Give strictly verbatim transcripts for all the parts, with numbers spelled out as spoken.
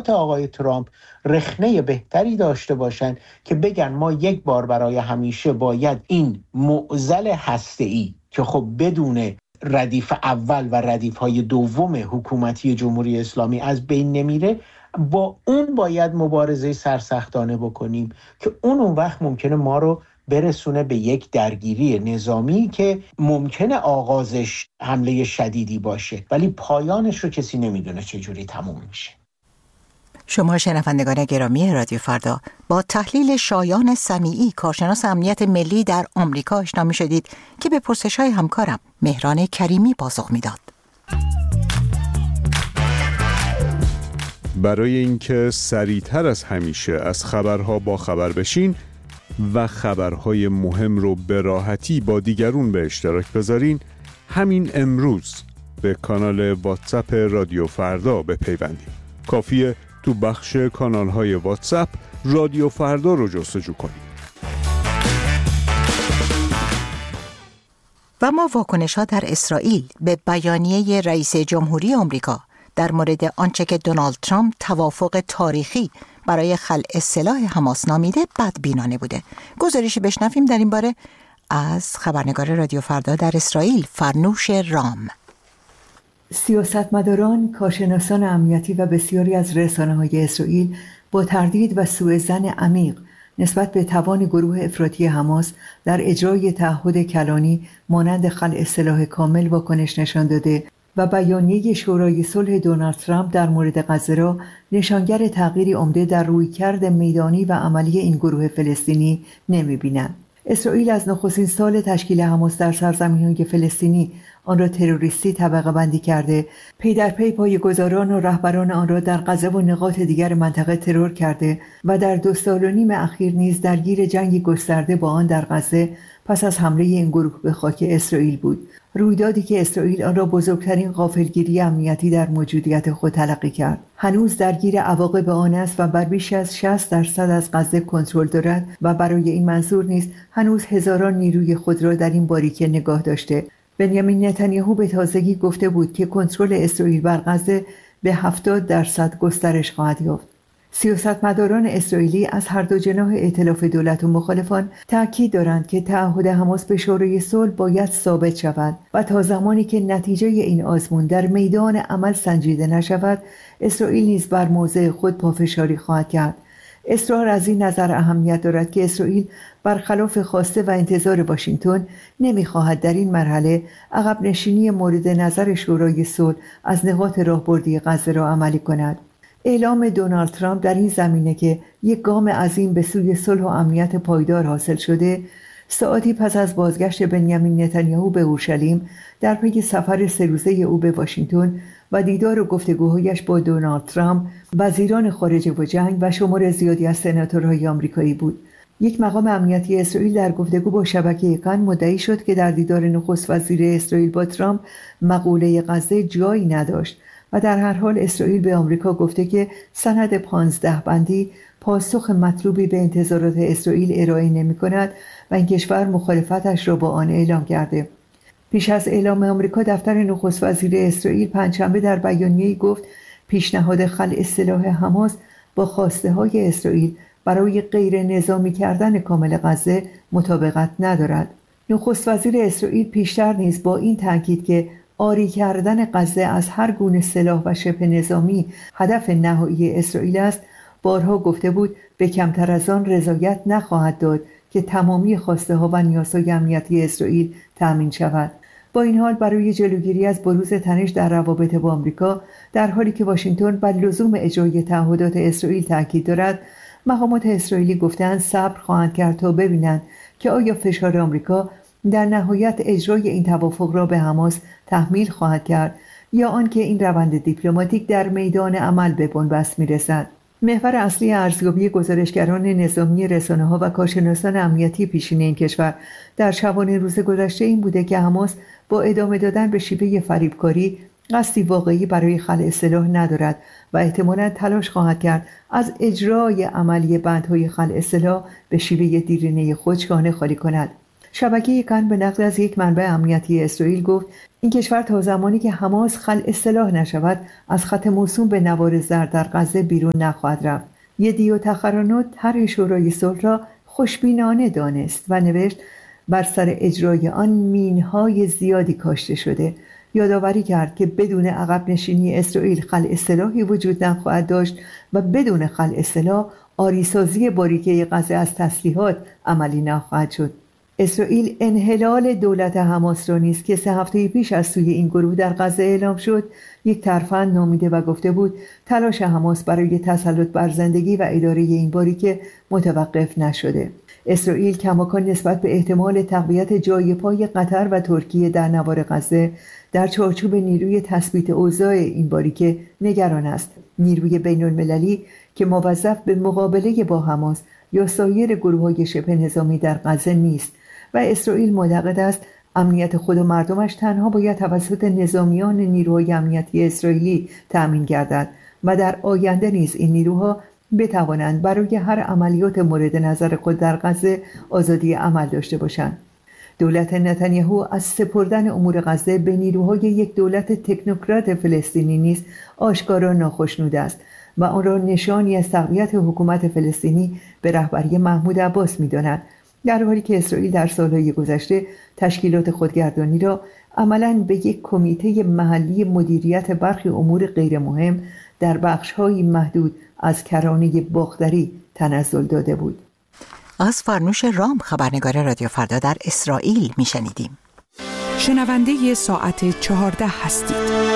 تصمیمات آقای ترامپ رخنه بهتری داشته باشن که بگن ما یک بار برای همیشه باید این معضل هسته‌ای که خب بدون ردیف اول و ردیف‌های دوم حکومتی جمهوری اسلامی از بین نمیره، با اون باید مبارزه سرسختانه بکنیم که اون اون وقت ممکنه ما رو برسونه به یک درگیری نظامی که ممکنه آغازش حمله شدیدی باشه ولی پایانش رو کسی نمیدونه چجوری تموم میشه. شما شنوندگان گرامی رادیو فردا با تحلیل شایان سمیعی، کارشناس امنیت ملی در آمریکا آشنا می‌شدید که به پرسش‌های همکارم مهران کریمی پاسخ میداد. برای اینکه سریعتر از همیشه از خبرها با خبر بشین و خبرهای مهم رو به راحتی با دیگرون به اشتراک بذارین، همین امروز به کانال واتساپ رادیو فردا بپیوندید. کافیه تو بخش کانال‌های واتساپ رادیو فردا رو جستجو کنید. و ما واکنش‌ها در اسرائیل به بیانیه رئیس جمهوری آمریکا در مورد آنچه که دونالد ترامپ توافق تاریخی برای خلع سلاح حماس نامیده بدبینانه بوده. گزارشی بشنویم در این باره از خبرنگار رادیو فردا در اسرائیل فرنوش رام. سیاستمداران، کارشناسان امنیتی و بسیاری از رسانه‌های اسرائیل با تردید و سوءظن عمیق نسبت به توان گروه افراطی حماس در اجرای تعهد کلانی مانند خلع سلاح کامل واکنش نشان داده و بیانیه شورای صلح دونالد ترامپ در مورد غزه را نشانگر تغییری عمده در رویکرد میدانی و عملی این گروه فلسطینی نمی‌بینند. اسرائیل از نخستین سال تشکیل حماس در سرزمین‌های فلسطینی آن را تروریستی طبقه بندی کرده، پی در پی پایه‌گذاران و رهبران آن را در غزه و نقاط دیگر منطقه ترور کرده و در دو سال و نیم اخیر نیز درگیر جنگی گسترده با آن در غزه پس از حمله این گروه به خاک اسرائیل بود. رویدادی که اسرائیل آن را بزرگترین غافلگیری امنیتی در موجودیت خود تلقی کرد. هنوز درگیر عواقب آن است و بر بیش از شصت درصد از غزه کنترل دارد و برای این منظور نیز هنوز هزاران نیروی خود را در این باریکه نگاه داشته. بنیامین نتانیاهو به تازگی گفته بود که کنترل اسرائیل بر غزه به هفتاد درصد گسترش خواهد یافت. سیاستمداران اسرائیلی از هر دو جناح ائتلاف دولت و مخالفان تأکید دارند که تعهد حماس به شورای صلح باید ثابت شود و تا زمانی که نتیجه این آزمون در میدان عمل سنجیده نشود، اسرائیل نیز بر موضع خود پافشاری خواهد کرد. اصرار از این نظر اهمیت دارد که اسرائیل برخلاف خواسته و انتظار واشنگتن نمی‌خواهد در این مرحله عقب نشینی مورد نظر شورای صلح از نقاط راهبردی غزه را عملی کند. اعلام دونالد ترامپ در این زمینه که یک گام عظیم به سوی صلح و امنیت پایدار حاصل شده، ساعتی پس از بازگشت بنیامین نتانیاهو به اورشلیم در پی سفر سه روزه او به واشنگتن و دیدار و گفتگوهایش با دونالد ترامپ، وزیران خارجه و جنگ و شمار زیادی از سناتورهای آمریکایی بود. یک مقام امنیتی اسرائیل در گفتگو با شبکه کان مدعی شد که در دیدار نخست وزیر اسرائیل با ترامپ مقوله غزه جایی نداشت و در هر حال اسرائیل به آمریکا گفته که سند پانزده بندی پاسخ مطلوبی به انتظارات اسرائیل ارائه نمی کند و این کشور مخالفتش را با آن اعلام کرده. پیش از اعلام آمریکا، دفتر نخست وزیر اسرائیل پنجشنبه در بیانیه‌ای گفت پیشنهاد خلع سلاح حماس با خواسته های اسرائیل برای غیر نظامی کردن کامل غزه مطابقت ندارد. نخست وزیر اسرائیل پیشتر نیز با این تاکید که آری کردن غزه از هر گونه سلاح و شبه نظامی هدف نهایی اسرائیل است، بارها گفته بود به کمتر از آن رضایت نخواهد داد که تمامی خواسته ها و نیازهای امنیتی اسرائیل تأمین شود. با این حال برای جلوگیری از بروز تنش در روابط با آمریکا، در حالی که واشنگتن بر لزوم اجرای تعهدات اسرائیل تاکید دارد، مقامات اسرائیلی گفتند صبر خواهند کرد تا ببینند که آیا فشار آمریکا در نهایت اجرای این توافق را به حماس تحمیل خواهد کرد یا آنکه این روند دیپلماتیک در میدان عمل به بنبست می‌رسد. محور اصلی ارزیابی گزارشگران نظامی، رسانه‌ها و کارشناسان امنیتی پیشین این کشور در شبانه روز گذشته این بوده که حماس با ادامه دادن به شیوه فریبکاری قصدی واقعی برای خلع سلاح ندارد و احتمالاً تلاش خواهد کرد از اجرای عملی بندهای خلع سلاح به شیوه دیرینه خود شانه خالی کند. شبکه کان به نقل از یک منبع امنیتی اسرائیل گفت این کشور تا زمانی که حماس خلع سلاح نشود از خط موسوم به نوار زرد در غزه بیرون نخواهد رفت. یدیو تخرانوت طرح شورای صلح را خوشبینانه دانست و نوشت بر سر اجرای آن مینهای زیادی کاشته شده. یادآوری کرد که بدون عقب نشینی اسرائیل خلع سلاحی وجود نخواهد داشت و بدون خلع سلاح آریسازی باریکه غزه از تسلیحات عملی نخواهد شد. اسرائیل انحلال دولت حماس را نیز که سه هفته پیش از سوی این گروه در غزه اعلام شد یک ترفند نامیده و گفته بود تلاش حماس برای تسلط بر زندگی و اداره این باریکه متوقف نشده. اسرائیل کماکان نسبت به احتمال تقویت جای پای قطر و ترکیه در نوار غزه در چارچوب نیروی تثبیت اوضاع این باریکه نگران است. نیروی بین المللی که موظف به مقابله با حماس یا سایر گروه‌های شبه نظامی در غزه نیست و اسرائیل معتقد است امنیت خود و مردمش تنها باید توسط نظامیان نیروهای امنیتی اسرائیلی تأمین گردد و در آینده نیز این نیروها بتوانند برای هر عملیات مورد نظر خود در غزه آزادی عمل داشته باشند. دولت نتانیاهو از سپردن امور غزه به نیروهای یک دولت تکنوکرات فلسطینی نیز آشکارا ناخشنود است و آن را نشانی از تقویت حکومت فلسطینی به رهبری محمود عباس می‌داند، در حالی که اسرائیل در سالهای گذشته تشکیلات خودگردانی را عملاً به یک کمیته محلی مدیریت برخی امور غیر مهم در بخش‌های محدود از کرانه باختری تنزل داده بود. از فرنوش رام خبرنگار رادیو فردا در اسرائیل میشنیدیم. شنونده ساعت چهارده هستید.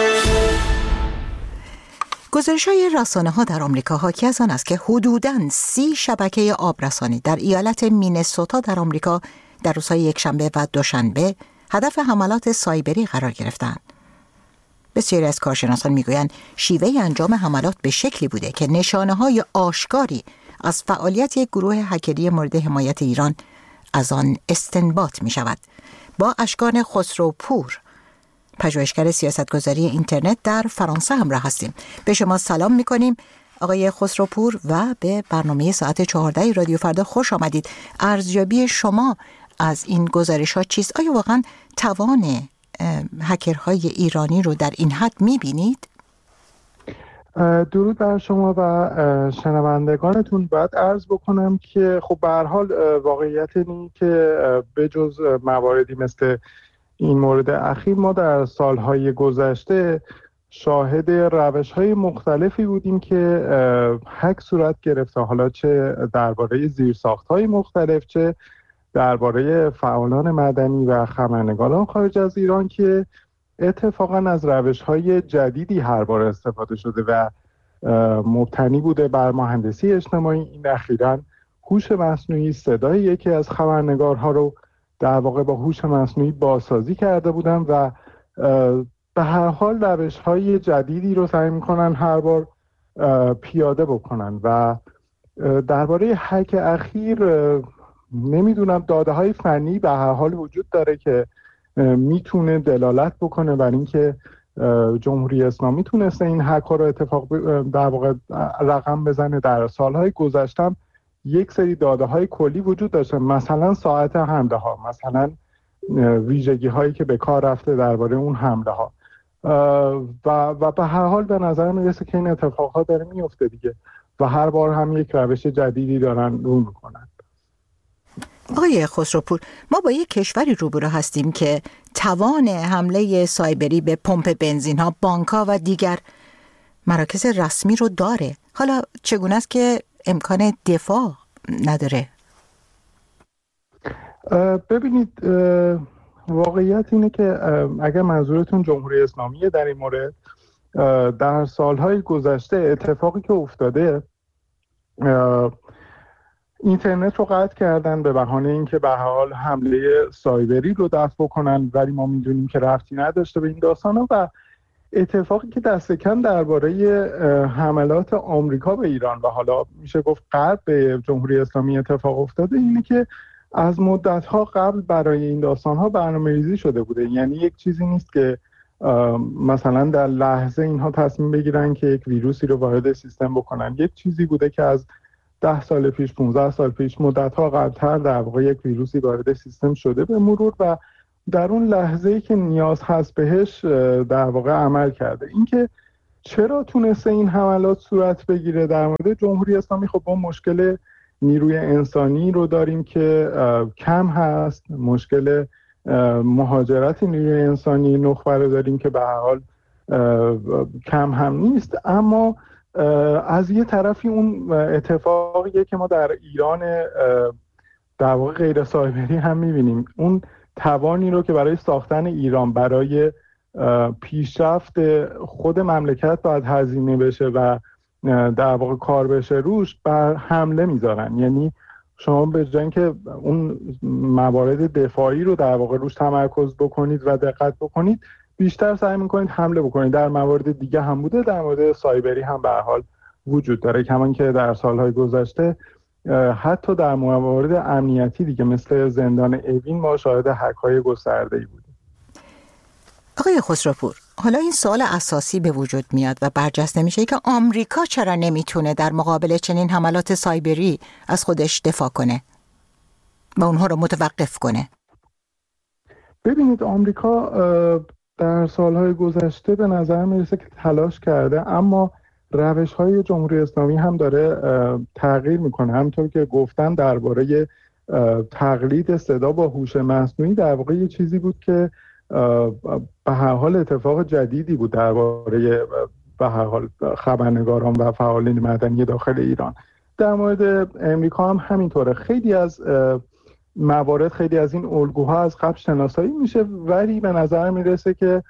گزارش‌های رسانه‌ها در آمریکا حاکی از آن است که حدوداً سی شبکه آبرسانی در ایالت مینسوتا در آمریکا در روزهای یکشنبه و دوشنبه هدف حملات سایبری قرار گرفتند. بسیاری از کارشناسان میگویند شیوه انجام حملات به شکلی بوده که نشانه‌های آشکاری از فعالیت یک گروه هکری مورد حمایت ایران از آن استنباط می شود. با اشکان خسروپور، پژوهشگر سیاستگذاری اینترنت در فرانسه همراه هستیم. به شما سلام می کنیم آقای خسروپور و به برنامه ساعت چهارده رادیو فردا خوش آمدید. ارزیابی شما از این گزارش ها چیست؟ آیا واقعا توان هکرهای ایرانی رو در این حد می بینید؟ درود بر شما و شنوندگانتون. باید عرض بکنم که خب به هر حال واقعیت اینه که به جز مواردی مثل این مورد اخیر ما در سالهای گذشته شاهد روش‌های مختلفی بودیم که هک صورت گرفته، حالا چه درباره زیرساخت‌های مختلف چه درباره فعالان مدنی و خبرنگاران خارج از ایران که اتفاقا از روش‌های جدیدی هر بار استفاده شده و مبتنی بوده بر مهندسی اجتماعی. این اخیراً هوش مصنوعی صدای یکی از خبرنگارها رو در واقع با هوش مصنوعی بازسازی کرده بودن و به هر حال روش‌های جدیدی رو سعی می‌کنن هر بار پیاده بکنن و درباره هک اخیر نمیدونم داده‌های فنی به هر حال وجود داره که میتونه دلالت بکنه بر اینکه جمهوری اسلامی تونسته این هک ها رو اتفاق در واقع رقم بزنه. در سالهای گذشته یک سری داده های کلی وجود داشته، مثلا ساعت حمله ها، مثلا ویژگی هایی که به کار رفته درباره اون حمله ها و و به هر حال به نظر میرسه که این اتفاقات داره میفته دیگه و هر بار هم یک روش جدیدی دارن رو میکنن. آقای خسروپور، ما با یک کشوری روبرو هستیم که توان حمله سایبری به پمپ بنزین ها، بانک ها و دیگر مراکز رسمی رو داره. حالا چگونه است که امکان دفاع نداره؟ ببینید واقعیت اینه که اگر منظورتون جمهوری اسلامیه در این مورد، در سالهای گذشته اتفاقی که افتاده اینترنت رو قطع کردن به بهانه اینکه به هر حال حمله سایبری رو دفع بکنن، ولی ما میدونیم که ربطی نداشته به این داستانا. و اتفاقی که دست کم درباره حملات آمریکا به ایران و حالا میشه گفت غرب به جمهوری اسلامی اتفاق افتاده اینه که از مدت‌ها قبل برای این داستان‌ها برنامه‌ریزی شده بوده. یعنی یک چیزی نیست که مثلا در لحظه اینها تصمیم بگیرن که یک ویروسی رو وارد سیستم بکنن. یک چیزی بوده که از ده سال پیش، پانزده سال پیش، مدت‌ها قبل‌تر در واقع یک ویروسی وارد سیستم شده به مرور و در اون لحظه‌ای که نیاز هست بهش در واقع عمل کرده. اینکه چرا تونسته این حملات صورت بگیره در مورد جمهوری اسلامی، خب ما مشکل نیروی انسانی رو داریم که کم هست، مشکل مهاجرت نیروی انسانی نخبه رو داریم که به هر حال کم هم نیست، اما از یه طرفی اون اتفاقیه که ما در ایران در واقع غیر سایبری هم می‌بینیم، اون توانی رو که برای ساختن ایران، برای پیشرفت خود مملکت باید هزینه بشه و در واقع کار بشه روش، بر حمله میذارن. یعنی شما به جای اینکه اون موارد دفاعی رو در واقع روش تمرکز بکنید و دقت بکنید، بیشتر سعی میکنید حمله بکنید. در موارد دیگه هم بوده، در مورد سایبری هم به هر حال وجود داره، کمان که در سالهای گذشته حتی در موارد امنیتی دیگه مثل زندان اوین ما شاهد هک‌های گسترده‌ای بودیم. آقای خسروپور، حالا این سوال اساسی به وجود میاد و برجسته میشه که آمریکا چرا نمیتونه در مقابل چنین حملات سایبری از خودش دفاع کنه و اونها رو متوقف کنه؟ ببینید، آمریکا در سالهای گذشته به نظر میرسه که تلاش کرده، اما روش‌های جمهوری اسلامی هم داره تغییر میکنه. همونطور که گفتم درباره تقلید صدا با هوش مصنوعی، در واقع یه چیزی بود که به هر حال اتفاق جدیدی بود درباره به هر حال خبرنگاران و فعالین مدنی داخل ایران. در مورد امریکا هم همینطوره. خیلی از موارد، خیلی از این الگوها از قبل شناسایی میشه، ولی به نظر میرسه که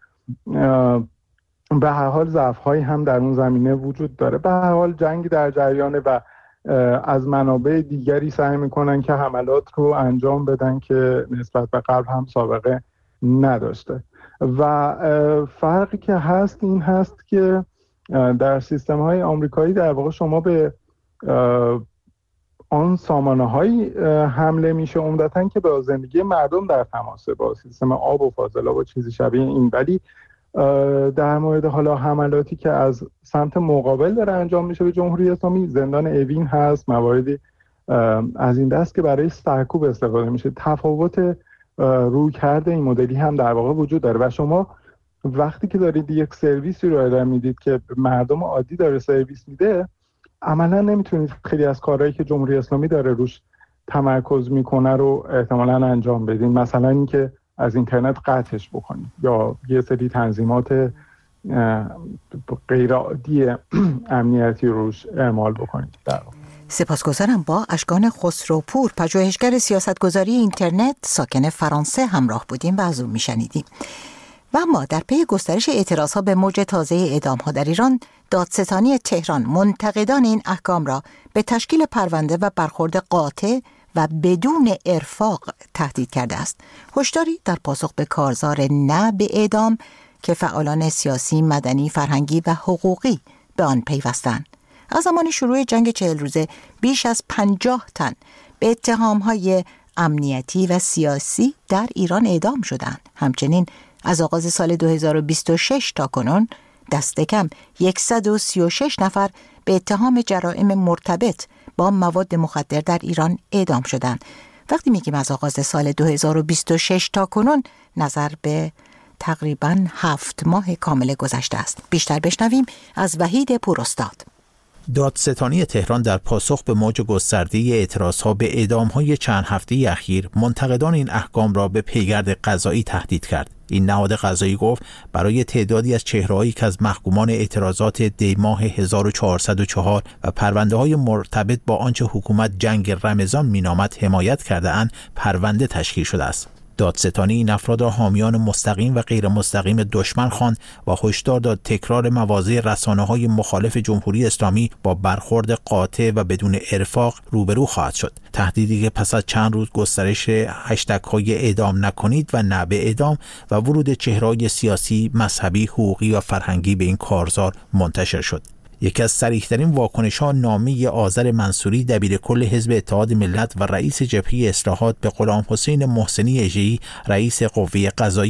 به هر حال ضعف‌هایی هم در اون زمینه وجود داره. به هر حال جنگ در جریانه و از منابع دیگری سعی میکنن که حملات رو انجام بدن که نسبت به قبل هم سابقه نداشته. و فرقی که هست این هست که در سیستم‌های آمریکایی در واقع شما به آن سامانه‌هایی حمله میشه عمدتاً که با زندگی مردم در تماسه، با سیستم آب و فاضلاب و چیزی شبیه این. ولی در مورد حالا حملاتی که از سمت مقابل داره انجام میشه به جمهوری اسلامی، زندان اوین هست، مواردی از این دست که برای سرکوب استفاده میشه. تفاوت روی کرده این مدلی هم در واقع وجود داره و شما وقتی که دارید یک سرویسی رو ارائه میدید که مردم عادی داره سرویس میده، عملا نمیتونید خیلی از کارهایی که جمهوری اسلامی داره روش تمرکز میکنه رو احتمالاً انجام بدین. مثلا اینکه از اینترنت قطعش بکنید یا یه سری تنظیمات غیر عادی امنیتی روش اعمال بکنید. در سپاسگزارم. با اشکان خسروپور، پژوهشگر سیاستگذاری اینترنت ساکن فرانسه همراه بودیم و از او میشنیدیم. و اما در پی گسترش اعتراضها به موج تازه اعدام‌ها در ایران، دادستانی تهران منتقدان این احکام را به تشکیل پرونده و برخورد قاطع و بدون ارفاق تهدید کرده است. هشداری در پاسخ به کارزار نه به اعدام که فعالان سیاسی، مدنی، فرهنگی و حقوقی به آن پیوستند. از زمان شروع جنگ چهل روزه بیش از پنجاه تن به اتهام‌های امنیتی و سیاسی در ایران اعدام شدند. همچنین از آغاز سال دو هزار و بیست و شش تا کنون دست کم صد و سی و شش نفر به اتهام جرائم مرتبط با مواد مخدر در ایران اعدام شدند. وقتی میگیم از آغاز سال دو هزار و بیست و شش تا کنون، نظر به تقریباً هفت ماه کامل گذشته است. بیشتر بشنویم از وحید پوراستاد. دادستانی تهران در پاسخ به موج گسترده اعتراضها به اعدام‌های چند هفته اخیر، منتقدان این احکام را به پیگرد قضایی تهدید کرد. این نهاد قضایی گفت برای تعدادی از چهره‌هایی که از محکومان اعتراضات دی ماه هزار و چهارصد و چهار و پرونده‌های مرتبط با آنچه حکومت جنگ رمضان مینامد حمایت کرده اند، پرونده تشکیل شده است. دادستانی این افراد را حامیان مستقیم و غیر مستقیم دشمن خواند و هشدار داد تکرار مواضع رسانه‌های مخالف جمهوری اسلامی با برخورد قاطع و بدون ارفاق روبرو خواهد شد. تهدیدی که پس از چند روز گسترش هشتگ‌های اعدام نکنید و نه به اعدام و ورود چهره‌های سیاسی، مذهبی، حقوقی و فرهنگی به این کارزار منتشر شد. یکی از صریح‌ترین واکنش‌ها نامه آذر منصوری، دبیرکل حزب اتحاد ملت و رئیس جبهه اصلاحات، به غلام حسین محسنی اژه‌ای، رئیس قوه قضاییه بود.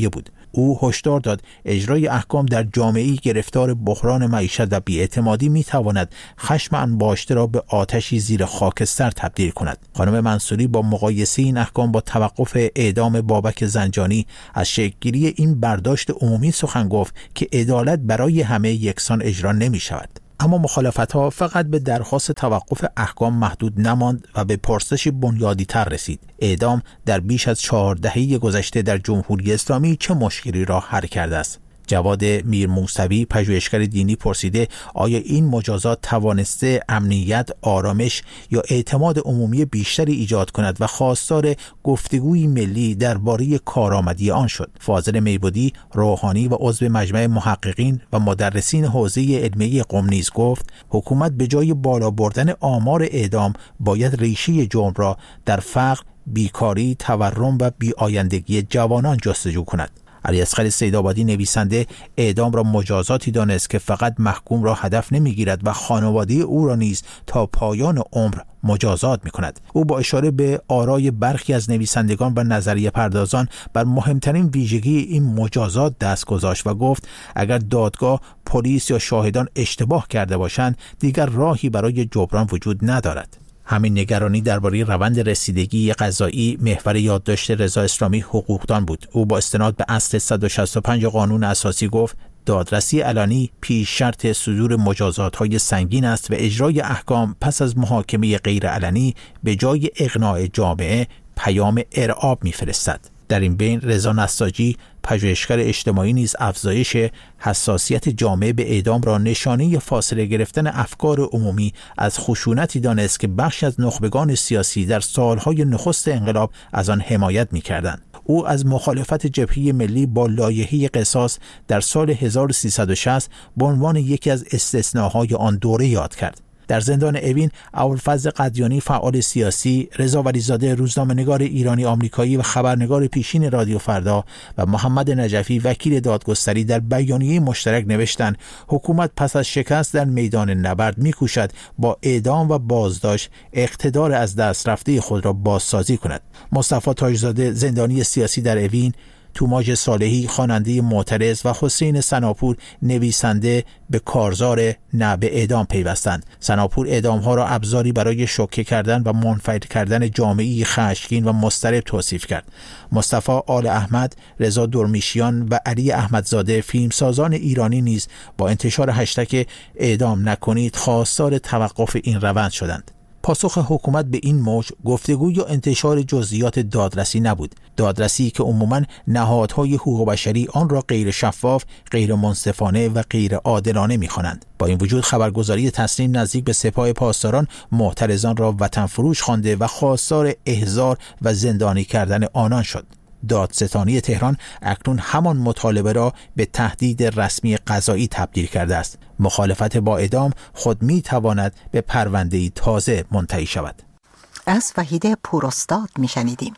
او هشدار داد اجرای احکام در جامعه‌ای گرفتار بحران معیشت و بی‌اعتمادی می‌تواند خشم انباشته را به آتشی زیر خاکستر تبدیل کند. خانم منصوری با مقایسه این احکام با توقف اعدام بابک زنجانی از شکل‌گیری این برداشت عمومی سخن گفت که عدالت برای همه یکسان اجرا نمی‌شود. اما مخالفت‌ها فقط به درخواست توقف احکام محدود نماند و به پرسش بنیادی تر رسید: اعدام در بیش از چهار دهه گذشته در جمهوری اسلامی چه مشکلی را حل کرده است؟ جواد میر موسوی، پژوهشگر دینی، پرسیده آیا این مجازات توانسته امنیت، آرامش یا اعتماد عمومی بیشتری ایجاد کند و خواستار گفتگوی ملی درباره کارآمدی آن شد. فاضل میبودی، روحانی و عضو مجمع محققین و مدرسین حوزه علمیه قم نیز گفت حکومت به جای بالا بردن آمار اعدام باید ریشه جرم را در فقر، بیکاری، تورم و بی‌آیندگی جوانان جستجو کند. علی اصغر سیدآبادی، نویسنده، اعدام را مجازاتی دانست که فقط محکوم را هدف نمیگیرد و خانواده او را نیز تا پایان عمر مجازات می کند. او با اشاره به آرای برخی از نویسندگان و نظریه پردازان بر مهمترین ویژگی این مجازات دست گذاشت و گفت اگر دادگاه، پلیس یا شاهدان اشتباه کرده باشند دیگر راهی برای جبران وجود ندارد. همین نگرانی درباره روند رسیدگی قضایی محور یادداشت رضا اسلامی حقوقدان بود. او با استناد به اصل صد و شصت و پنج قانون اساسی گفت دادرسی علنی پیش شرط صدور مجازات‌های سنگین است و اجرای احکام پس از محاکمه غیر علنی به جای اقناع جامعه پیام ارعاب می‌فرستد. در این بین رضا نساجی، پژوهشگر اجتماعی، نیز افزایش حساسیت جامعه به اعدام را نشانه فاصله گرفتن افکار عمومی از خشونتی دانست که بخشی از نخبگان سیاسی در سالهای نخست انقلاب از آن حمایت می‌کردند. او از مخالفت جبهه ملی با لایحه قصاص در سال هزار و سیصد و شصت به عنوان یکی از استثناهای آن دوره یاد کرد. در زندان اوین، ابوالفضل قدیانی، فعال سیاسی، رضا ولیزاده، روزنامه‌نگار ایرانی آمریکایی و خبرنگار پیشین رادیو فردا و محمد نجفی، وکیل دادگستری، در بیانیه مشترک نوشتند حکومت پس از شکست در میدان نبرد می‌کوشد با اعدام و بازداشت اقتدار از دست رفته خود را بازسازی کند. مصطفی تاجزاده، زندانی سیاسی در اوین، توماج صالحی، خواننده معترض و حسین سناپور، نویسنده، به کارزار نه به اعدام پیوستند. سناپور اعدام‌ها را ابزاری برای شوکه کردن و منفعل کردن جامعه‌ای خشمگین و مضطرب توصیف کرد. مصطفی آل احمد، رضا درمیشیان و علی احمدزاده، فیلمسازان ایرانی نیز با انتشار هشتگ اعدام نکنید خواستار توقف این روند شدند. پاسخ حکومت به این موج گفتگو یا انتشار جزئیات دادرسی نبود. دادرسی که عموماً نهادهای حقوق بشری آن را غیر شفاف، غیر منصفانه و غیر عادلانه می‌خوانند. با این وجود خبرگزاری تسنیم نزدیک به سپاه پاسداران معترضان را وطن فروش خوانده و خواستار احضار و زندانی کردن آنان شد. دادستانی تهران اکنون همان مطالبه را به تهدید رسمی قضایی تبدیل کرده است. مخالفت با اعدام خود می تواند به پرونده‌ای تازه منتهی شود. از وحید پوراستاد می شنیدیم.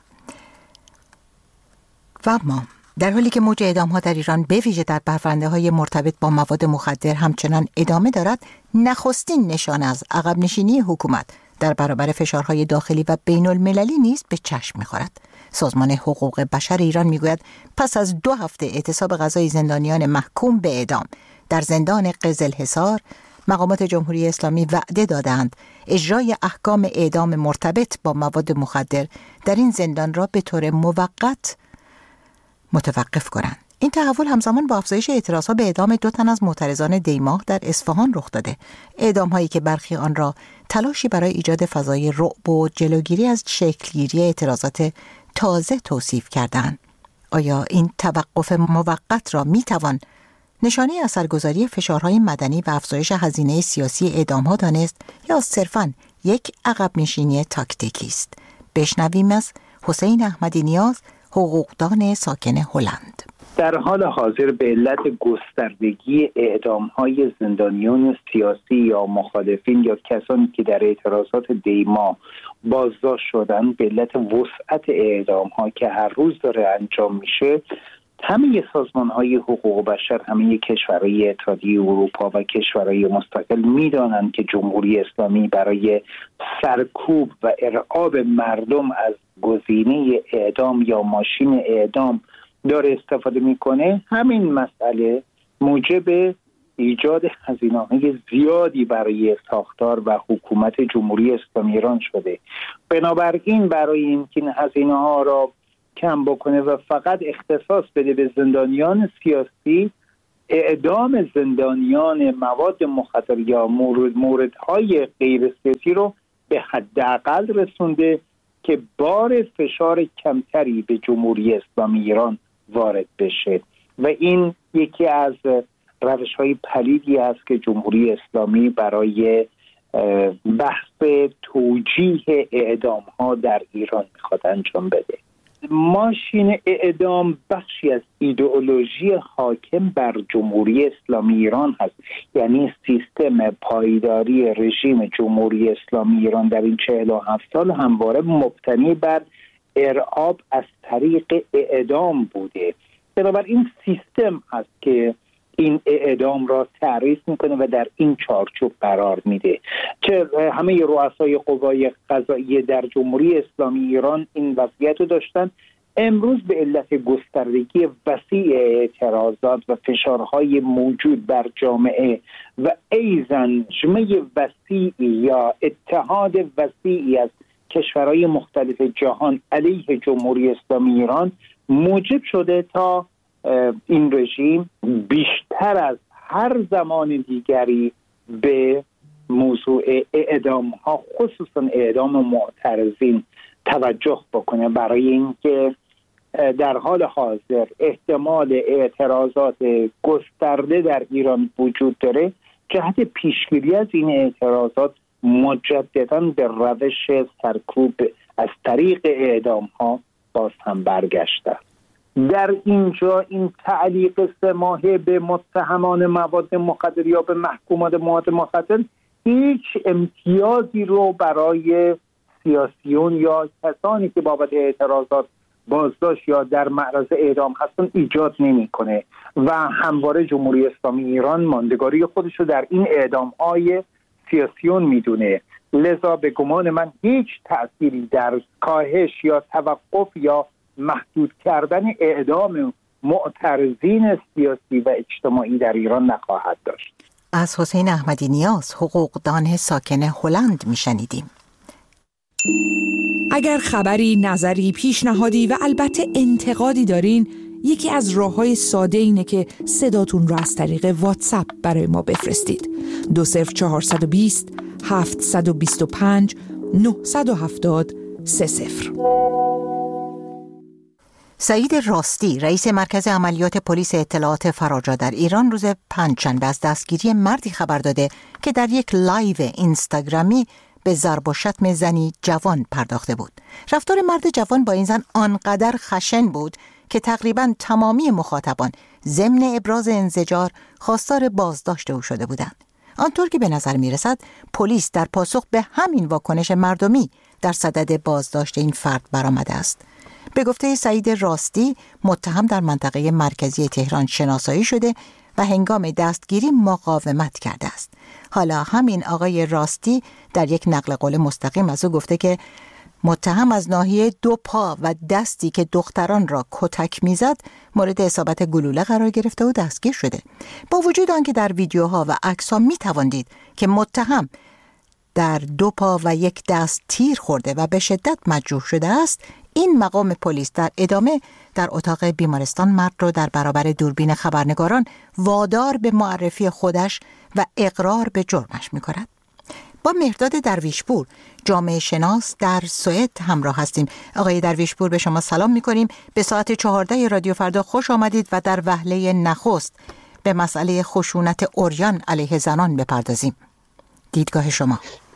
و ما در حالی که موج اعدام‌ها در ایران به ویژه در پرونده‌های مرتبط با مواد مخدر همچنان ادامه دارد، نخستین نشانه از عقب نشینی حکومت در برابر فشارهای داخلی و بین المللی نیز به چشم می‌خورد. سازمان حقوق بشر ایران میگوید پس از دو هفته اعتصاب قضایی زندانیان محکوم به اعدام در زندان قزلحصار، مقامات جمهوری اسلامی وعده دادند اجرای احکام اعدام مرتبط با مواد مخدر در این زندان را به طور موقت متوقف کنند. این تحول همزمان با افزایش اعتراضها به اعدام دو تن از معترضان دیماه در اصفهان رخ داده. اعدام‌هایی که برخی آن را تلاشی برای ایجاد فضای رعب و جلوگیری از شکلگیری اعتراضات تازه توصیف کردند. آیا این توقف موقت را میتوان نشانه اثرگذاری فشارهای مدنی و افزایش هزینه سیاسی اعدام‌ها دانست یا صرفاً یک عقب نشینی تاکتیکی است؟ بشنویم از حسین احمدی نیاز، حقوقدان ساکن هلند. در حال حاضر به علت گستردگی اعدام‌های زندانیان سیاسی یا مخالفین یا کسانی که در اعتراضات دیما بازداشت شدن، به علت وسعت اعدام‌ها که هر روز داره انجام میشه، همه سازمان‌های حقوق بشر، همه کشورهای اتحادیه اروپا و کشورهای مستقل می‌دانند که جمهوری اسلامی برای سرکوب و ارعاب مردم از گزینه اعدام یا ماشین اعدام داره استفاده میکنه، همین مسئله موجب ایجاد هزینه‌های زیادی برای ساختار و حکومت جمهوری اسلامی ایران شده. بنابراین برای اینکه این هزینه‌ها را کم بکنه و فقط اختصاص بده به زندانیان سیاسی، اعدام زندانیان مواد مخدر یا مورد موردهای غیر سیاسی رو به حداقل رسونده که بار فشار کمتری به جمهوری اسلامی ایران وارد بشه و این یکی از روش‌های پلیدی است که جمهوری اسلامی برای بحث توجیه اعدام‌ها در ایران می‌خواد انجام بده. ماشین اعدام بخشی از ایدئولوژی حاکم بر جمهوری اسلامی ایران هست، یعنی سیستم پایداری رژیم جمهوری اسلامی ایران در این چهل و هفت سال همواره مبتنی بر ارعاب از طریق اعدام بوده. بنابراین سیستم هست که این اعدام را تعریف میکنه و در این چارچوب قرار میده. چه همه رؤسای قوای قضاییه در جمهوری اسلامی ایران این وضعیت رو داشتن. امروز به علت گستردگی وسیع اعتراضات و فشارهای موجود بر جامعه و ایزن جمعی وسیعی یا اتحاد وسیعی از کشورهای مختلف جهان علیه جمهوری اسلامی ایران موجب شده تا این رژیم بیشتر از هر زمان دیگری به موضوع اعدام ها، خصوصا اعدام معترضین توجه بکنه، برای اینکه در حال حاضر احتمال اعتراضات گسترده در ایران وجود داره. جهت پیشگیری از این اعتراضات مجددا به روش سرکوب از طریق اعدام ها باز هم برگشته. در اینجا این تعلیق سه ماهه به متهمان مواد مخدر یا به محکومان مواد مخدر هیچ امتیازی رو برای سیاسیون یا کسانی که بابت اعتراضات بازداشت یا در معرض اعدام هستن ایجاد نمی‌کنه و همواره جمهوری اسلامی ایران ماندگاری خودش رو در این اعدام‌های سیاسیون میدونه. لذا به گمان من هیچ تأثیری در کاهش یا توقف یا محدود کردن اعدام معترضین سیاسی و اجتماعی در ایران نخواهد داشت. از حسین احمدی نیاز، حقوقدان ساکن هلند میشنیدیم. اگر خبری، نظری، پیشنهادی و البته انتقادی دارین، یکی از راه‌های ساده اینه که صداتون رو از طریق واتساپ برای ما بفرستید. دو صفر چهارصد و بیست هفتصد و بیست و پنج نهصد و هفتاد سه صفر. سعید راستی، رئیس مرکز عملیات پلیس اطلاعات فراجا در ایران، روز پنجشنبه از دستگیری مردی خبر داده که در یک لایو اینستاگرامی به ضرب و شتم زنی جوان پرداخته بود. رفتار مرد جوان با این زن آنقدر خشن بود که تقریباً تمامی مخاطبان ضمن ابراز انزجار خواستار بازداشت او شده بودند. آنطور که به نظر می رسد پلیس در پاسخ به همین واکنش مردمی در صدد بازداشت این فرد برآمده است. به گفته سعید راستی، متهم در منطقه مرکزی تهران شناسایی شده و هنگام دستگیری مقاومت کرده است. حالا همین آقای راستی در یک نقل قول مستقیم از او گفته که متهم از ناحیه دو پا و دستی که دختران را کتک میزد مورد اصابت گلوله قرار گرفته و دستگیر شده. با وجود آنکه در ویدیوها و عکس‌ها میتوان دید که متهم در دو پا و یک دست تیر خورده و به شدت مجروح شده است، این مقام پلیس در ادامه در اتاق بیمارستان مرد را در برابر دوربین خبرنگاران وادار به معرفی خودش و اقرار به جرمش می‌کند. با مهرداد درویشپور، جامعه شناس در سوئد همراه هستیم. آقای درویشپور، به شما سلام می‌کنیم. به ساعت چهارده رادیو فردا خوش آمدید و در وهله نخست به مسئله خشونت عریان علیه زنان بپردازیم. دیدگاه شما.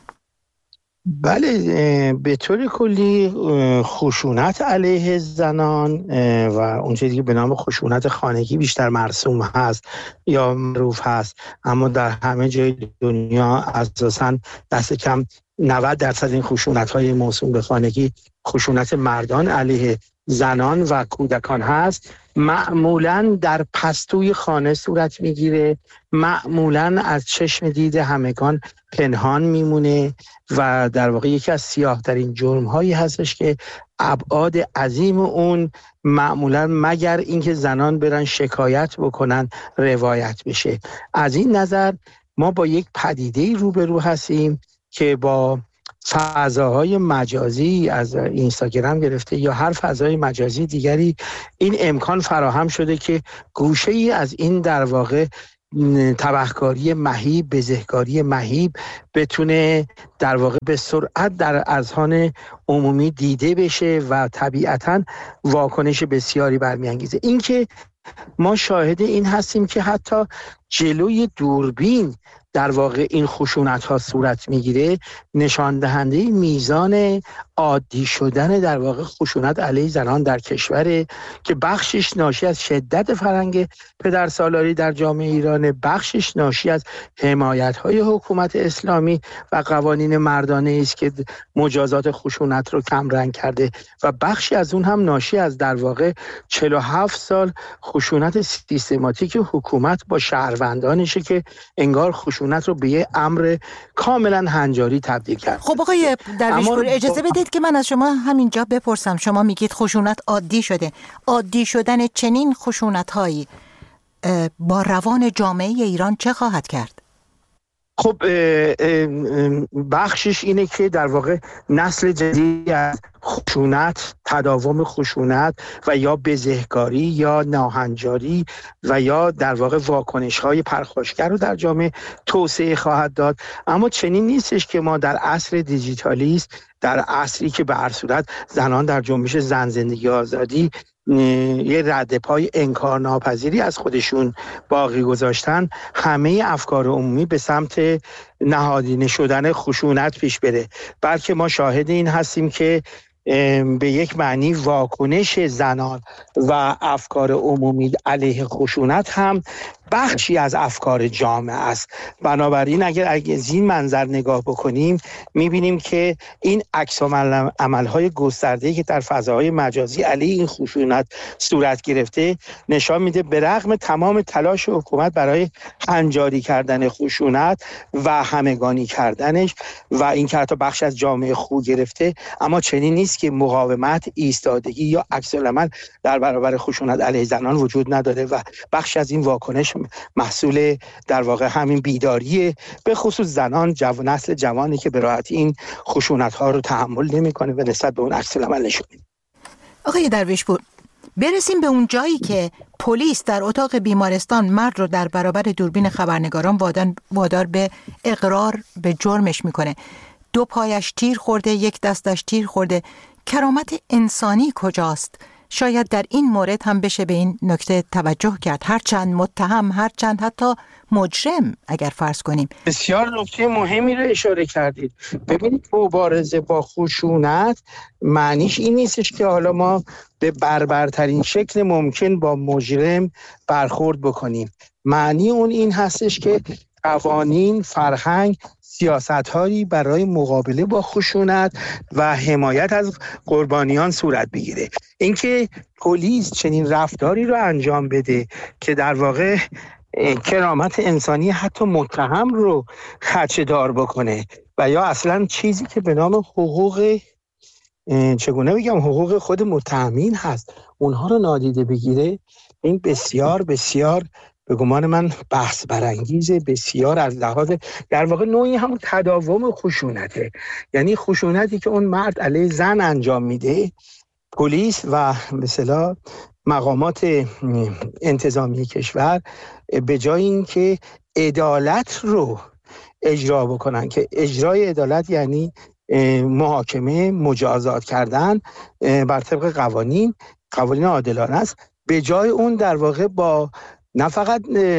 بله، به طور کلی خشونت علیه زنان و اون چیزی که به نام خشونت خانگی بیشتر مرسوم هست یا معروف هست، اما در همه جای دنیا اساساً دست کم نود درصد این خشونت‌های موسوم به خانگی خشونت مردان علیه زنان و کودکان هست. معمولاً در پستوی خانه صورت میگیره، معمولاً از چشم دید همگان پنهان میمونه و در واقع یکی از سیاه ترین جرم هایی هستش که ابعاد عظیم اون معمولا مگر اینکه زنان برن شکایت بکنن روایت بشه. از این نظر ما با یک پدیده روبرو هستیم که با فضاهای مجازی از اینستاگرام گرفته یا هر فضای مجازی دیگری این امکان فراهم شده که گوشه ای از این در واقع تبهکاری مهیب، بزهکاری مهیب بتونه در واقع به سرعت در اذهان عمومی دیده بشه و طبیعتاً واکنش بسیاری برمیانگیزه. این که ما شاهد این هستیم که حتی جلوی دوربین در واقع این خشونت ها صورت میگیره، نشان دهنده میزان عادی شدن در واقع خشونت علیه زنان در کشوره که بخشش ناشی از شدت فرهنگ پدرسالاری در جامعه ایران، بخشش ناشی از حمایت های حکومت اسلامی و قوانین مردانه است که مجازات خشونت رو کم رنگ کرده و بخشی از اون هم ناشی از در واقع چهل و هفت سال خشونت سیستماتیک حکومت با شهروندانشه که انگار خشونت رو به یه امر کاملا هنجاری تبدیل کرد. خب آقای درویشپور اجازه بدید که من از شما همینجا بپرسم. شما میگید خشونت عادی شده. عادی شدن چنین خشونت‌هایی با روان جامعه ایران چه خواهد کرد؟ خب بخشش اینه که در واقع نسل جدیدی از خشونت، تداوم خشونت و یا بزهکاری یا ناهنجاری و یا در واقع واکنش‌های پرخاشگر رو در جامعه توسعه خواهد داد. اما چنین نیستش که ما در عصر دیجیتالیست، در عصری که به هر صورت زنان در جنبش زن زندگی آزادی یه رد پای انکارناپذیری از خودشون باقی گذاشتن، همه افکار عمومی به سمت نهادینه شدن خشونت پیش بره، بلکه ما شاهد این هستیم که به یک معنی واکنش زنان و افکار عمومی علیه خشونت هم بخشی از افکار جامعه است. بنابراین اگر از این منظر نگاه بکنیم میبینیم که این عکس عمل‌های گسترده‌ای که در فضاهای مجازی علیه این خشونت صورت گرفته نشان میده به رغم تمام تلاش حکومت برای هنجاری کردن خشونت و همگانی کردنش و این که حتی بخش از جامعه خو گرفته، اما چنین نیست که مقاومت، ایستادگی یا عکس العمل در برابر خشونت علیه زنان وجود نداره و بخش از این واکنش محصول در واقع همین بیداریه، به خصوص زنان، جوان، نسل جوانی که به راحتی این خشونت ها رو تحمل نمیکنه و نسبت به اون عکس العمل نشون میده. آقای درویشپور، برسیم به اون جایی که پلیس در اتاق بیمارستان مرد رو در برابر دوربین خبرنگاران وادار به اقرار به جرمش میکنه. دو پایش تیر خورده، یک دستش تیر خورده. کرامت انسانی کجاست؟ شاید در این مورد هم بشه به این نکته توجه کرد، هرچند متهم، هرچند حتی مجرم اگر فرض کنیم. بسیار نکته مهمی رو اشاره کردید. ببینید مبارزه با خشونت معنیش این نیستش که حالا ما به بربرترین شکل ممکن با مجرم برخورد بکنیم. معنی اون این هستش که قوانین، فرهنگ، سیاست‌هایی برای مقابله با خشونت و حمایت از قربانیان صورت بگیره. اینکه پلیس چنین رفتاری رو انجام بده که در واقع کرامت انسانی حتی متهم رو خدشه‌دار بکنه و یا اصلا چیزی که به نام حقوق چگونه بگم حقوق خود متهمین هست اونها رو نادیده بگیره، این بسیار بسیار به گمان من بحث برانگیزه، بسیار از لحاظ در واقع نوعی همون تداوم خشونته، یعنی خشونتی که اون مرد علیه زن انجام میده، پلیس و به اصطلاح مقامات انتظامی کشور به جای اینکه عدالت رو اجرا بکنن، که اجرای عدالت یعنی محاکمه، مجازات کردن بر طبق قوانین قوانین عادلانه است، به جای اون در واقع با نه فقط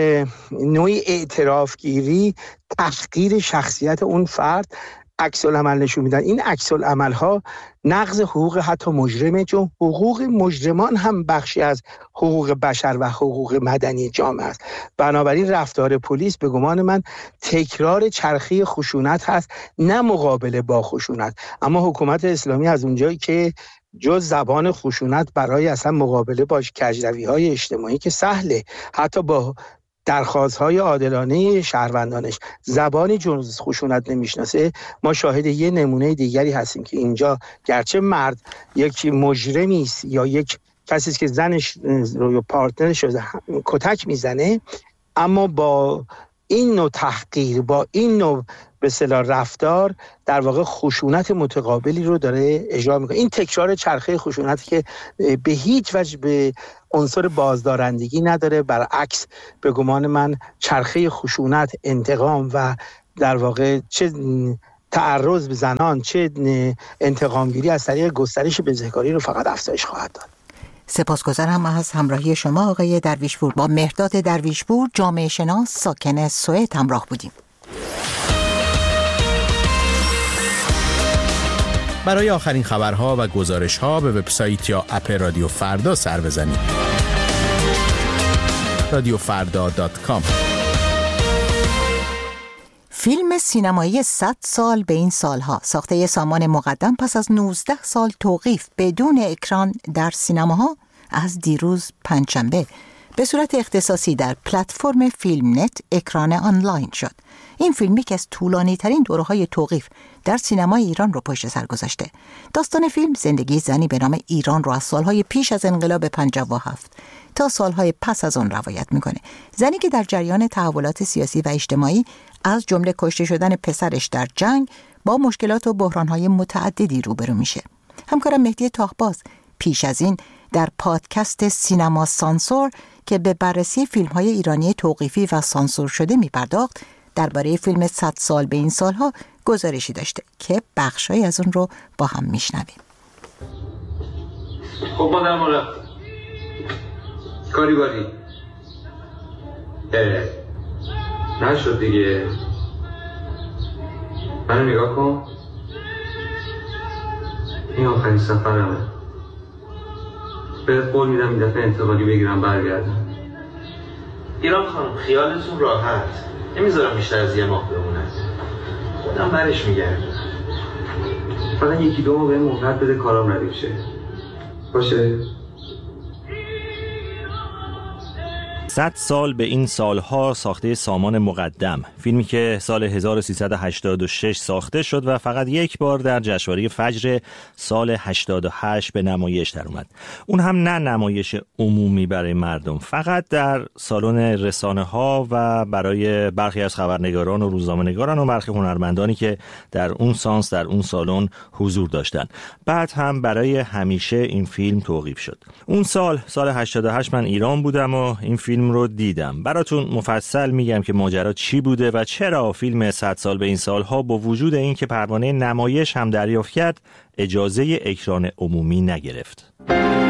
نوعی اعتراف گیری، تحقیر شخصیت اون فرد عکس العمل نشون میدن. این عکس العمل ها نقض حقوق حتی مجرمه، چون حقوق مجرمان هم بخشی از حقوق بشر و حقوق مدنی جامعه است. بنابراین رفتار پلیس به گمان من تکرار چرخی خشونت هست، نه مقابله با خشونت. اما حکومت اسلامی از اونجایی که جز زبان خشونت برای اصلا مقابله با کجروی‌های اجتماعی که سهله، حتی با درخواست‌های عادلانه شهروندانش زبانی جز خشونت نمیشناسه، ما شاهد یه نمونه دیگری هستیم که اینجا گرچه مرد یک مجرمی است یا یک کسی است که زنش رو پارتنرش رو کتک میزنه، اما با این نوع تحقیر، با این نوع به اصطلاح رفتار در واقع خشونت متقابلی رو داره اجرا میکنه. این تکرار چرخه خشونتی که به هیچ وجه به عنصر بازدارندگی نداره، برعکس به گمان من چرخه خشونت، انتقام و در واقع چه تعرض به زنان چه انتقامگیری از طریق گسترش بزهکاری رو فقط افزایش خواهد داد. سپاسگزارم از همراهی شما آقای درویشپور. با مهرداد درویشپور، جامعه شناس ساکن سوئد همراه بودیم. برای آخرین خبرها و گزارش‌ها به وبسایت یا اپ رادیو فردا سر بزنید. رادیو فردا دات کام. فیلم سینمایی صد سال به این سالها ساخته سامان مقدم پس از نوزده سال توقیف بدون اکران در سینماها از دیروز پنجشنبه به صورت اختصاصی در پلتفرم فیلم نت اکران آنلاین شد. این فیلمی که از طولانی ترین دوره‌های توقیف در سینمای ایران رو پشت سر گذاشته. داستان فیلم زندگی زنی به نام ایران رو از سالهای پیش از انقلاب پنجاه و هفت تا سالهای پس از آن روایت میکنه. زنی که در جریان تحولات سیاسی و اجتماعی از جمله کشته شدن پسرش در جنگ با مشکلات و بحرانهای متعددی روبرو میشه. همکارم مهدی تاخباز پیش از این در پادکست سینما سانسور که به بررسی فیلم‌های ایرانی توقیفی و سانسور شده میپرداخت، درباره فیلم صد سال به این سالها گزارشی داشته که بخشایی از اون رو با هم میشنویم. خب مادر مالا کاری باری نشد دیگه، منو نگاه کن، این آخرین سفرمه، بهت قول میدم این دفعه انتقالی بگیرم برگردم. ایران خانم خیالتون راحت، نمیذارم بیشتر از یه ماه بمونه، خودم برش میگردم، فقط یکی دو ماه بهم مهلت بده کارام ردیف شه. باشه؟ صد سال به این سالها ساخته سامان مقدم، فیلمی که سال هزار و سیصد و هشتاد و شش ساخته شد و فقط یک بار در جشنواره فجر سال هشتاد و هشت به نمایش در اومد. اون هم نه نمایش عمومی برای مردم، فقط در سالن رسانه ها و برای برخی از خبرنگاران و روزنامه‌نگاران و برخی هنرمندانی که در اون سانس در اون سالن حضور داشتن. بعد هم برای همیشه این فیلم توقیف شد. اون سال سال هشتاد و هشت من ایران بودم و این فیلم رو دیدم. براتون مفصل میگم که ماجرا چی بوده و چرا فیلم صد سال به این سالها با وجود این که پروانه نمایش هم دریافت کرد اجازه اکران عمومی نگرفت.